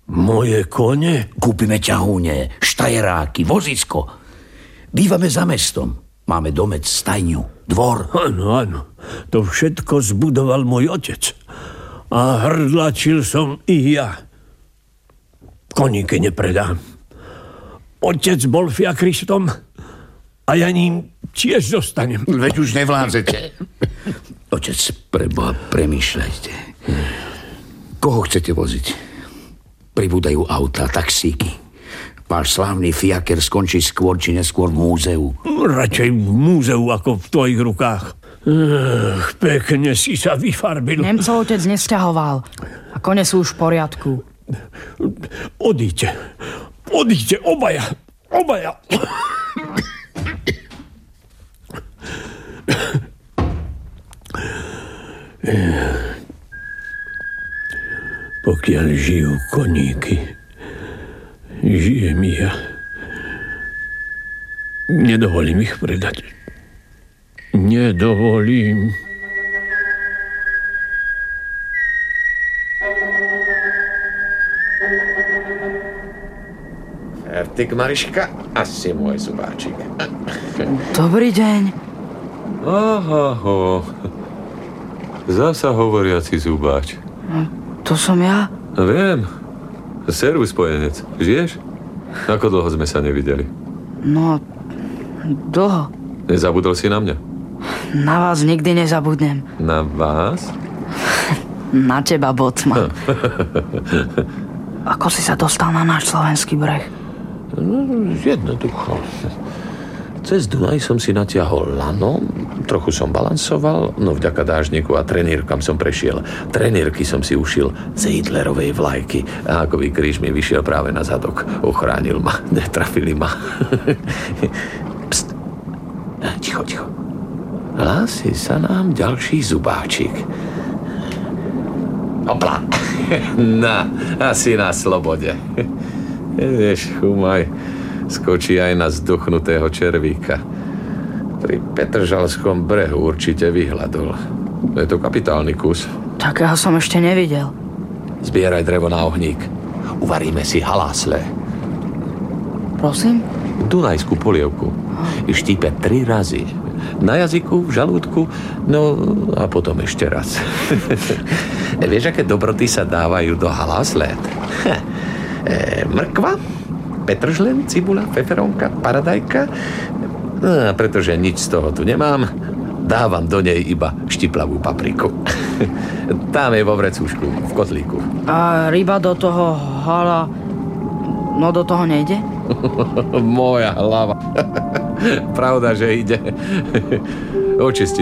Moje kone? Kúpime ťahúne, štajeráky, vozisko. Bývame za mestom. Máme domec, stajňu, dvor. Áno. To všetko zbudoval môj otec. A hrdlačil som i ja. Koníky nepredám. Otec bol fiakristom a ja ním tiež zostanem. Veď už nevládzete. Otec, preboha, premýšľajte. Koho chcete voziť? Pribúdajú autá, taxíky. Váš slávny fiaker skončí skôr či neskôr v múzeu. Radšej v múzeu ako v tvojich rukách. Pekne si sa vyfarbil. Nemcov otec nesťahoval. A kone sú už v poriadku. Odíďte, obaja. Pokiaľ žijú koníky, žijem ja. Nedovolím ich predať. Nedovolím. Fertik, Mariška, asi môj zubáčik. Dobrý deň. Aho. Zasa hovoriaci zubáč. To som ja? Viem. Servus, spojenec. Žiješ? Ako dlho sme sa nevideli? No, dlho. Nezabudol si na mňa? Na vás nikdy nezabudnem. Na vás? Na teba, bocman. Ako si sa dostal na náš slovenský breh? No, jednoducho. Cez Dunaj som si natiahol lano, trochu som balansoval, no vďaka dážniku a trenírkam som prešiel. Trenírky som si ušil z Hitlerovej vlajky a hákový kríž mi vyšiel práve na zadok. Ochránil ma, netrafili ma. Pst. Ticho. Hlási sa nám ďalší zubáčik. Hopla. No, asi na slobode. Vieš, chumaj, skočí aj na zduchnutého červíka. Pri Petržalskom brehu určite vyhľadol. Je to kapitálny kus. Takého som ešte nevidel. Zbieraj drevo na ohník. Uvaríme si halásle. Prosím? Dunajskú polievku. Štípe 3 razy. Na jazyku, v žalúdku, no a potom ešte raz. Vieš, aké dobroty sa dávajú do haláslet? Mrkva, petržlen, cibula, feferónka, paradajka. No, pretože nič z toho tu nemám, dávam do nej iba štiplavú papriku. Tam je vo vrecúšku, v kotlíku. A ryba do toho no do toho nejde? Moja hlava. Pravda, že ide. Očisti